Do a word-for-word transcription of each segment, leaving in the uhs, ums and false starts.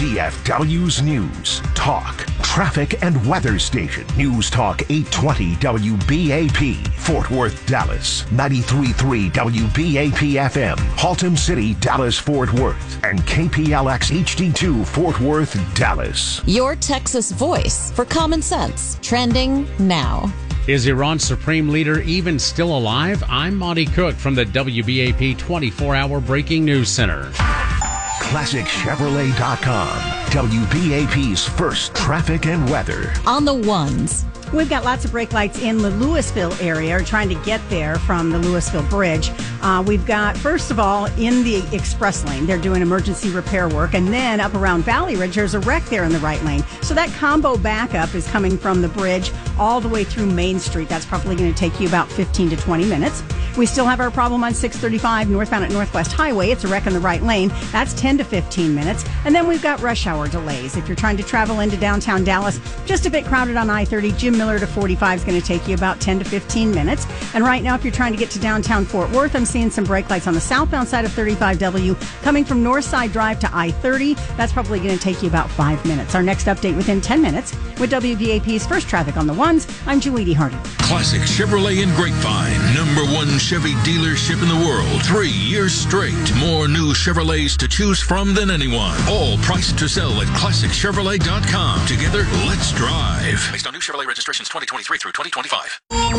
D F W's News, Talk, Traffic and Weather Station. News Talk eight twenty W B A P, Fort Worth, Dallas. ninety-three point three W B A P F M, Haltom City, Dallas, Fort Worth. And K P L X H D two, Fort Worth, Dallas. Your Texas voice for common sense. Trending now. Is Iran's supreme leader even still alive? I'm Monty Cook from the W B A P twenty-four hour Breaking News Center. Classic Chevrolet dot com, W B A P's first traffic and weather. On the ones. We've got lots of brake lights in the Louisville area, or trying to get there from the Louisville Bridge. Uh, we've got, first of all, in the express lane, they're doing emergency repair work. And then up around Valley Ridge, there's a wreck there in the right lane. So that combo backup is coming from the bridge all the way through Main Street. That's probably going to take you about fifteen to twenty minutes. We still have our problem on six thirty-five northbound at Northwest Highway. It's a wreck in the right lane. That's ten to fifteen minutes. And then we've got rush hour delays. If you're trying to travel into downtown Dallas, just a bit crowded on I thirty. Jim Miller to forty-five is going to take you about ten to fifteen minutes. And right now, if you're trying to get to downtown Fort Worth, I'm seeing some brake lights on the southbound side of thirty-five W coming from Northside Drive to I thirty. That's probably going to take you about five minutes. Our next update within ten minutes with W B A P's First Traffic on the Ones. I'm Julie Hardy. Classic Chevrolet in Grapevine, number one Chevy dealership in the world. Three years straight. More new Chevrolets to choose from than anyone. All priced to sell at Classic Chevrolet dot com. Together, let's drive. Based on new Chevrolet registrations twenty twenty-three through twenty twenty-five.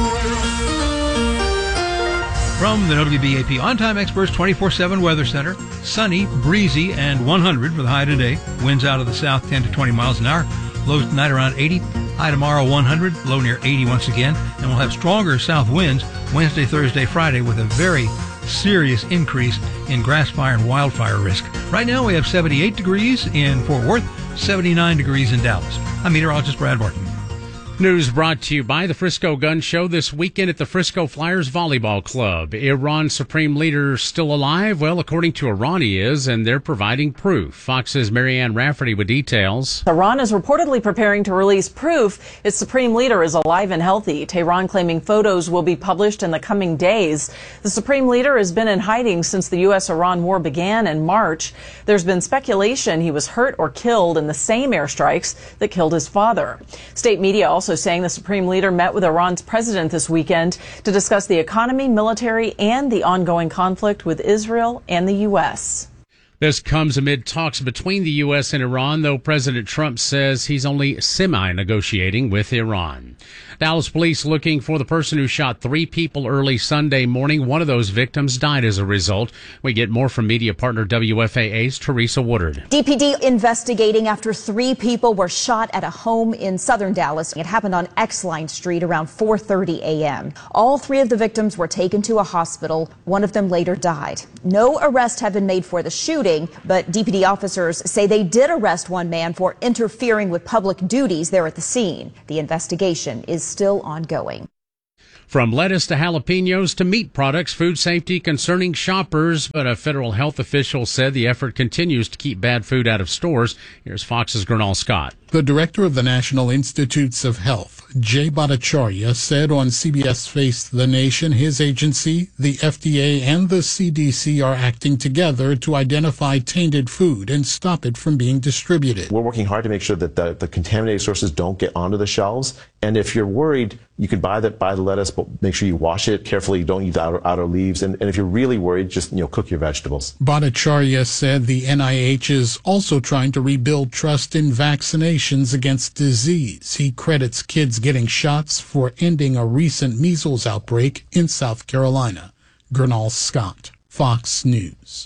From the W B A P On-Time Experts twenty-four seven Weather Center, sunny, breezy, and one hundred for the high today. Winds out of the south ten to twenty miles an hour. Lows tonight around eighty. High tomorrow one hundred. Low near eighty once again. And we'll have stronger south winds Wednesday, Thursday, Friday with a very serious increase in grass fire and wildfire risk. Right now we have seventy-eight degrees in Fort Worth, seventy-nine degrees in Dallas. I'm meteorologist Brad Barton. News brought to you by the Frisco Gun Show this weekend at the Frisco Flyers Volleyball Club. Iran's supreme leader still alive? Well, according to Iran, he is, and they're providing proof. Fox's Marianne Rafferty with details. Iran is reportedly preparing to release proof its supreme leader is alive and healthy. Tehran claiming photos will be published in the coming days. The supreme leader has been in hiding since the U S Iran war began in March. There's been speculation he was hurt or killed in the same airstrikes that killed his father. State media also saying the supreme leader met with Iran's president this weekend to discuss the economy, military, and the ongoing conflict with Israel and the U S. This comes amid talks between the U S and Iran, though President Trump says he's only semi-negotiating with Iran. Dallas police looking for the person who shot three people early Sunday morning. One of those victims died as a result. We get more from media partner W F A A's Teresa Woodard. D P D investigating after three people were shot at a home in southern Dallas. It happened on X-Line Street around four thirty a.m. All three of the victims were taken to a hospital. One of them later died. No arrests have been made for the shooting, but D P D officers say they did arrest one man for interfering with public duties there at the scene. The investigation is still ongoing. From lettuce to jalapenos to meat products, food safety concerning shoppers, but a federal health official said the effort continues to keep bad food out of stores. Here's Fox's Gernal Scott. The director of the National Institutes of Health, Jay Bhattacharya, said on C B S Face the Nation his agency, the F D A, and the C D C are acting together to identify tainted food and stop it from being distributed. We're working hard to make sure that the, the contaminated sources don't get onto the shelves. And if you're worried, you can buy the, buy the lettuce, but make sure you wash it carefully. You don't eat the outer, outer leaves. And, and if you're really worried, just you know cook your vegetables. Bhattacharya said the N I H is also trying to rebuild trust in vaccinations against disease. He credits kids getting shots for ending a recent measles outbreak in South Carolina. Gernal Scott, Fox News.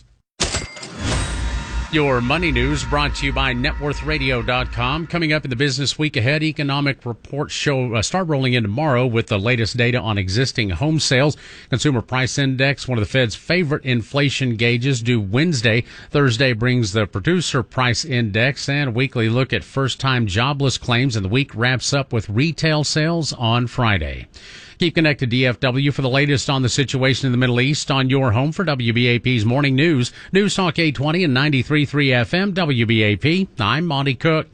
Your money news brought to you by net worth radio dot com. Coming up in the business week ahead, economic reports show uh, start rolling in tomorrow with the latest data on existing home sales. Consumer Price Index, one of the Fed's favorite inflation gauges, due Wednesday. Thursday brings the Producer Price Index and a weekly look at first-time jobless claims, and the week wraps up with retail sales on Friday. Keep connected to D F W for the latest on the situation in the Middle East on your home for W B A P's Morning News. News Talk eight twenty and ninety-three point three F M, W B A P. I'm Monty Cook.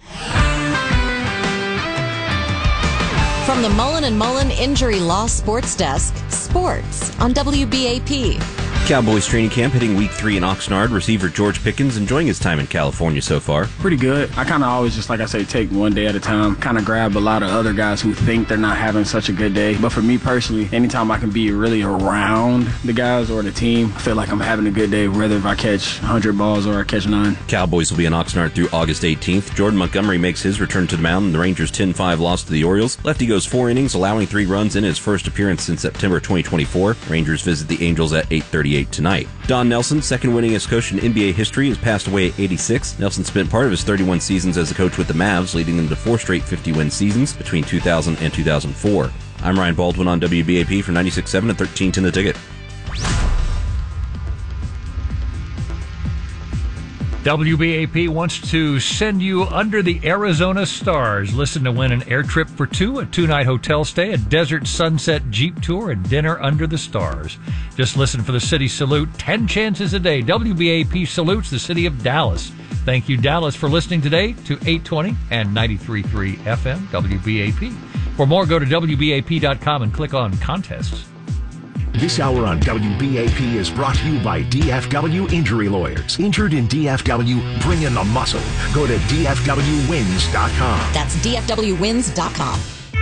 From the Mullen and Mullen Injury Law Sports Desk, sports on W B A P. Cowboys training camp hitting week three in Oxnard. Receiver George Pickens enjoying his time in California so far. Pretty good. I kind of always just, like I say, take one day at a time. Kind of grab a lot of other guys who think they're not having such a good day. But for me personally, anytime I can be really around the guys or the team, I feel like I'm having a good day, whether if I catch one hundred balls or I catch nine. Cowboys will be in Oxnard through August eighteenth. Jordan Montgomery makes his return to the mound in the Rangers' ten five loss to the Orioles. Lefty goes four innings, allowing three runs in his first appearance since September twenty twenty-four. Rangers visit the Angels at eight thirty-eight tonight. Don Nelson, second winningest coach in N B A history, has passed away at eighty-six. Nelson spent part of his thirty-one seasons as a coach with the Mavs, leading them to four straight fifty-win seasons between two thousand and two thousand four. I'm Ryan Baldwin on W B A P for ninety-six point seven and thirteen ten The Ticket. W B A P wants to send you under the Arizona stars. Listen to win an air trip for two, a two-night hotel stay, a desert sunset Jeep tour, and dinner under the stars. Just listen for the city salute. Ten chances a day. W B A P salutes the city of Dallas. Thank you, Dallas, for listening today to eight twenty and ninety-three point three F M W B A P. For more, go to W B A P dot com and click on contests. This hour on W B A P is brought to you by D F W Injury Lawyers. Injured in D F W? Bring in the muscle. Go to D F W wins dot com. That's D F W wins dot com.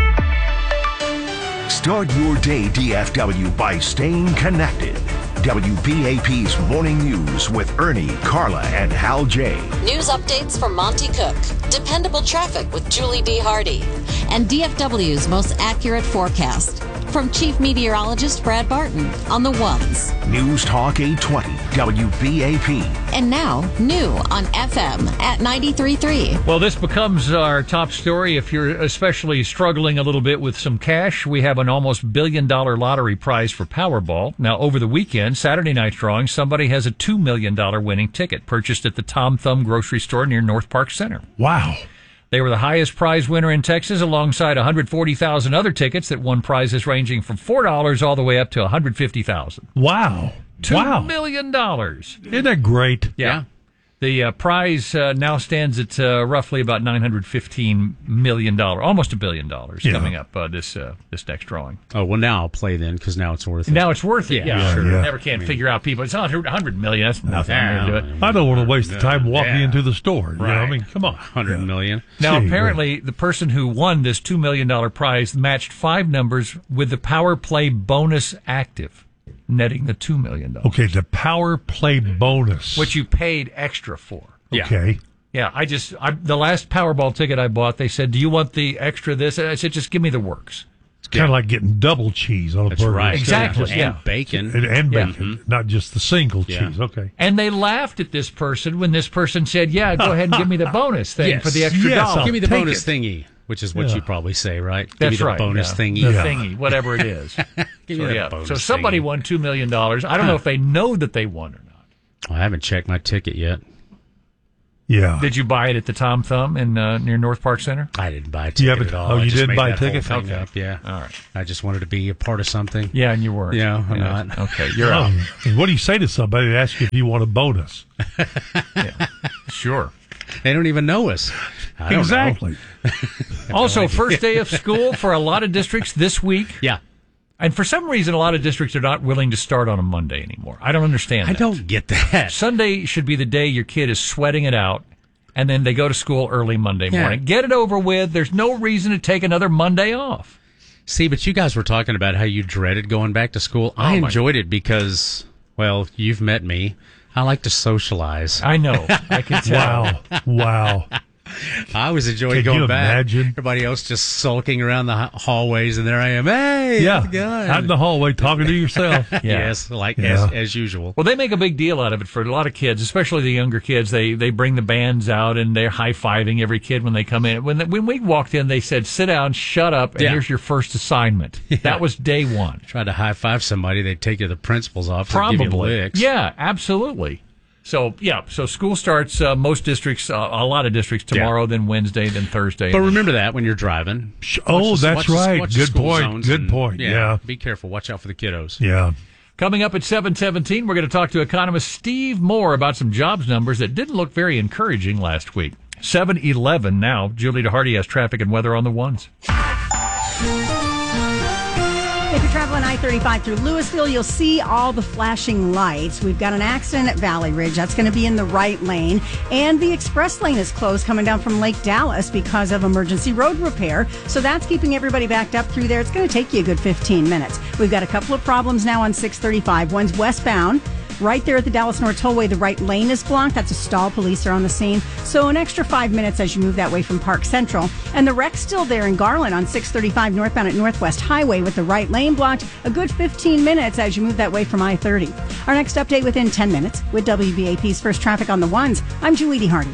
Start your day D F W by staying connected. W B A P's Morning News with Ernie, Carla, and Hal J. News updates from Monty Cook. Dependable traffic with Julie D. Hardy. And D F W's most accurate forecast. From Chief Meteorologist Brad Barton on the ones. News Talk eight twenty W B A P. And now, new on F M at ninety-three point three. Well, this becomes our top story if you're especially struggling a little bit with some cash. We have an almost billion dollar lottery prize for Powerball. Now, over the weekend, Saturday night's drawing, somebody has a two million dollars winning ticket purchased at the Tom Thumb grocery store near North Park Center. Wow. They were the highest prize winner in Texas, alongside one hundred forty thousand other tickets that won prizes ranging from four dollars all the way up to one hundred fifty thousand dollars. Wow. Two wow. million dollars. Isn't that great? Yeah. yeah. The uh, prize uh, now stands at uh, roughly about nine hundred fifteen million dollars, almost a billion dollars yeah. coming up uh, this uh, this next drawing. Oh, well, now I'll play then, because now it's worth it. Now it's worth it, yeah. yeah, yeah sure. yeah. Never can I mean, figure out people. It's not one hundred million. That's nothing. Yeah, to do it. I don't want to waste the time walking yeah. into the store. Right. You know? I mean, come on. one hundred yeah. million. Now, Gee, apparently, right. the person who won this two million dollars prize matched five numbers with the Power Play bonus active, netting the two million dollars. Okay, the Power Play bonus. Which you paid extra for. Yeah. Okay. Yeah, I just, I, the last Powerball ticket I bought, they said, do you want the extra this? And I said, just give me the works. It's kind of yeah. like getting double cheese on a That's burger. right. Exactly. And yeah. bacon. And, and yeah. bacon, mm-hmm. not just the single yeah. cheese. Okay. And they laughed at this person when this person said, yeah, go ahead and give me the bonus thing yes. for the extra yes, dollar. I'll give me the take bonus it. thingy, which is what yeah. you probably say, right? That's give me the right. bonus yeah. thingy. The yeah. thingy, whatever it is. give so, me yeah. bonus so somebody thingy. won two million dollars. I don't know if they know that they won or not. I haven't checked my ticket yet. Yeah. Did you buy it at the Tom Thumb in uh, near North Park Center? I didn't buy a ticket you have at all. Oh, I you just didn't made buy a that whole ticket? thing Okay. up, yeah. All right. I just wanted to be a part of something. Yeah, and you weren't. Yeah, I'm yeah. not. Okay, you're oh, out. What do you say to somebody that asks you if you want a bonus? yeah. Sure. They don't even know us. I don't exactly. know. Also, first day of school for a lot of districts this week. Yeah. And for some reason, a lot of districts are not willing to start on a Monday anymore. I don't understand I that. don't get that. Sunday should be the day your kid is sweating it out, and then they go to school early Monday Yeah. morning. Get it over with. There's no reason to take another Monday off. See, but you guys were talking about how you dreaded going back to school. Oh, I my enjoyed it because, well, you've met me. I like to socialize. I know. I can tell. Wow. Wow. I always enjoyed Can going you back. imagine? Everybody else just sulking around the ha- hallways, and there I am. Hey, Yeah. how's it going? Out in the hallway talking to yourself. Yeah. Yes, like Yeah. as, as usual. Well, they make a big deal out of it for a lot of kids, especially the younger kids. They they bring the bands out and they're high fiving every kid when they come in. When when we walked in, they said, "Sit down, shut up, and Yeah. here's your first assignment." Yeah. That was day one. Tried to high five somebody, they'd take you to the principal's office and give you Probably, licks. yeah, absolutely. So yeah, so school starts. Uh, most districts, uh, a lot of districts tomorrow, Yeah. then Wednesday, then Thursday. But remember that when you're driving. Oh, Watch the- that's watch the- right. watch the Good school point. zones Good and, point. Yeah. Be careful. Watch out for the kiddos. Yeah. Coming up at seven seventeen, we're going to talk to economist Steve Moore about some jobs numbers that didn't look very encouraging last week. seven eleven now. Julie DeHardy has traffic and weather on the ones. If you're traveling I thirty-five through Louisville, you'll see all the flashing lights. We've got an accident at Valley Ridge. That's going to be in the right lane. And the express lane is closed coming down from Lake Dallas because of emergency road repair. So that's keeping everybody backed up through there. It's going to take you a good fifteen minutes. We've got a couple of problems now on six thirty-five. One's westbound. Right there at the Dallas North Tollway, the right lane is blocked. That's a stall. Police are on the scene. So an extra five minutes as you move that way from Park Central. And the wreck's still there in Garland on six thirty-five northbound at Northwest Highway with the right lane blocked. A good fifteen minutes as you move that way from I thirty. Our next update within ten minutes with W B A P's First Traffic on the Ones. I'm Julie D. Hardy.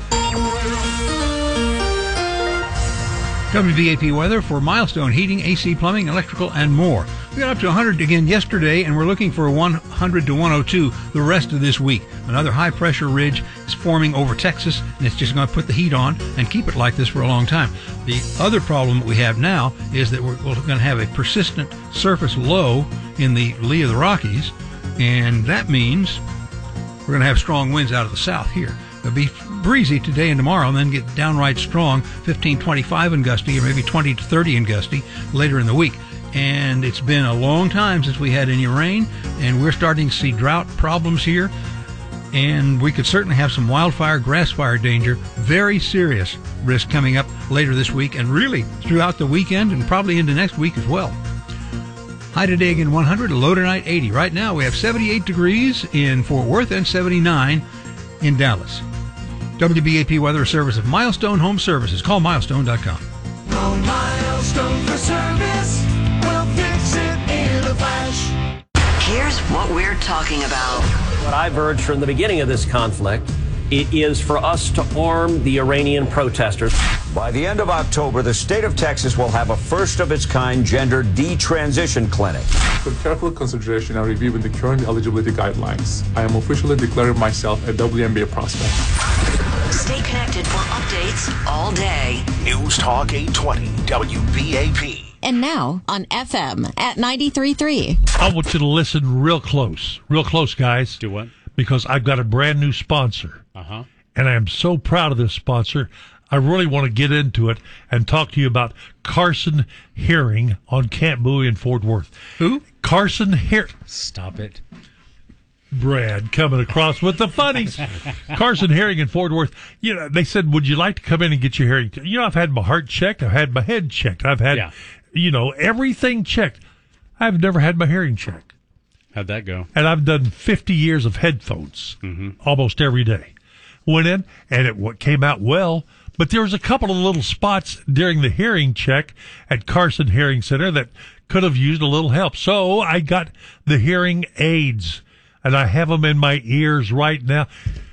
W B A P weather for Milestone Heating, A C Plumbing, Electrical, and more. We got up to one hundred again yesterday, and we're looking for one hundred to one oh two the rest of this week. Another high-pressure ridge is forming over Texas, and it's just going to put the heat on and keep it like this for a long time. The other problem that we have now is that we're, we're going to have a persistent surface low in the lee of the Rockies, and that means we're going to have strong winds out of the south here. It'll be breezy today and tomorrow, and then get downright strong, fifteen, twenty-five in gusty, or maybe twenty to thirty in gusty later in the week. And it's been a long time since we had any rain, and we're starting to see drought problems here. And we could certainly have some wildfire, grass fire danger, very serious risk coming up later this week, and really throughout the weekend and probably into next week as well. High today again one hundred, a low tonight eighty. Right now we have seventy-eight degrees in Fort Worth and seventy-nine in Dallas. W B A P weather service of Milestone Home Services. Call milestone dot com. Call Milestone for service. We'll fix it in a flash. Here's what we're talking about. What I've urged from the beginning of this conflict, it is for us to arm the Iranian protesters. By the end of October, the state of Texas will have a first-of-its-kind gender detransition clinic. With careful consideration and reviewing the current eligibility guidelines, I am officially declaring myself a W N B A prospect. Stay connected for updates all day. News Talk eight twenty W B A P. And now on F M at ninety-three point three. I want you to listen real close. Real close, guys. Do what? Because I've got a brand new sponsor. Uh-huh. And I am so proud of this sponsor. I really want to get into it and talk to you about Carson Hearing on Camp Bowie in Fort Worth. Who? Carson Hearing. Stop it. Brad coming across with the funnies. Carson Hearing in Fort Worth. You know, they said, would you like to come in and get your hearing? T-? You know, I've had my heart checked. I've had my head checked. I've had, yeah. you know, everything checked. I've never had my hearing checked. How'd that go? And I've done fifty years of headphones mm-hmm. almost every day. Went in, and it came out well. But there was a couple of little spots during the hearing check at Carson Hearing Center that could have used a little help. So I got the hearing aids, and I have them in my ears right now.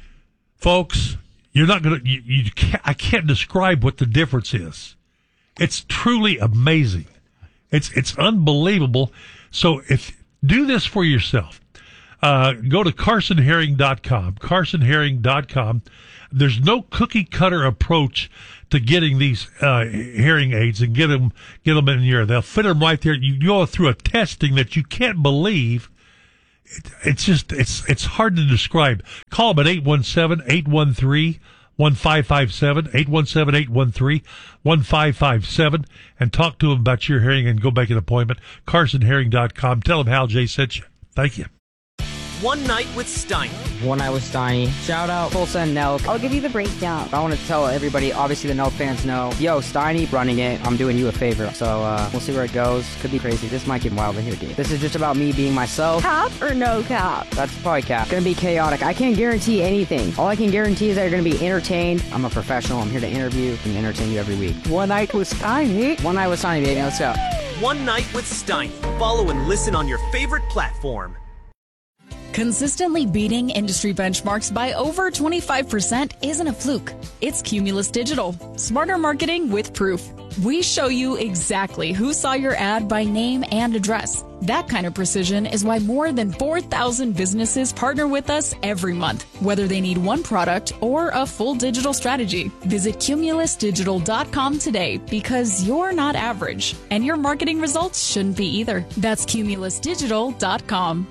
Folks, you're not going to, you, you can't, I can't describe what the difference is. It's truly amazing. It's, it's unbelievable. So if, do this for yourself. Uh, go to carson hearing dot com, carson hearing dot com. There's no cookie cutter approach to getting these uh, hearing aids and get them, get them in your ear. They'll fit them right there. You go through a testing that you can't believe. It, it's just, it's, it's hard to describe. Call them at eight one seven, eight one three, one five five seven, eight one seven, eight one three, one five five seven, and talk to them about your hearing and go make an appointment. carson hearing dot com. Tell them Hal J sent you. Thank you. One Night with Steiny. One Night with Steiny. Shout out Full Send Nelk. I'll give you the breakdown. I want to tell everybody, obviously the Nelk fans know, yo, Steiny running it. I'm doing you a favor. So uh, we'll see where it goes. Could be crazy. This might get wild in here, dude. This is just about me being myself. Cap or no cap? That's probably cap. Gonna be chaotic. I can't guarantee anything. All I can guarantee is that you're gonna be entertained. I'm a professional. I'm here to interview and entertain you every week. One Night with Steiny. One Night with Steiny, baby. Let's go. One Night with Steiny. Follow and listen on your favorite platform. Consistently beating industry benchmarks by over twenty-five percent isn't a fluke. It's Cumulus Digital. Smarter marketing with proof. We show you exactly who saw your ad by name and address. That kind of precision is why more than four thousand businesses partner with us every month, whether they need one product or a full digital strategy. Visit cumulus digital dot com today because you're not average, and your marketing results shouldn't be either. That's cumulus digital dot com.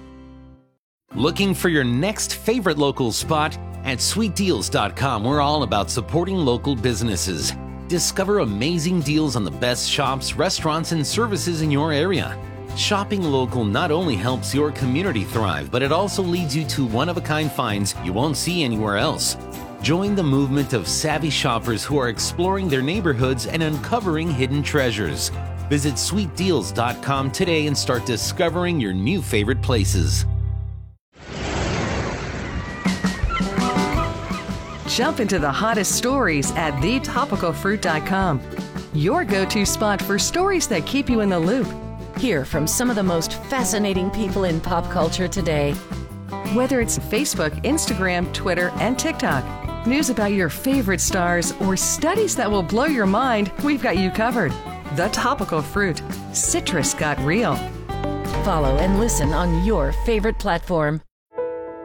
Looking for your next favorite local spot? At sweet deals dot com, we're all about supporting local businesses. Discover amazing deals on the best shops, restaurants, and services in your area. Shopping local not only helps your community thrive, but it also leads you to one-of-a-kind finds you won't see anywhere else. Join the movement of savvy shoppers who are exploring their neighborhoods and uncovering hidden treasures. Visit sweet deals dot com today and start discovering your new favorite places. Jump into the hottest stories at the topical fruit dot com. Your go-to spot for stories that keep you in the loop. Hear from some of the most fascinating people in pop culture today. Whether it's Facebook, Instagram, Twitter, and TikTok, news about your favorite stars, or studies that will blow your mind, we've got you covered. The Topical Fruit. Citrus got real. Follow and listen on your favorite platform.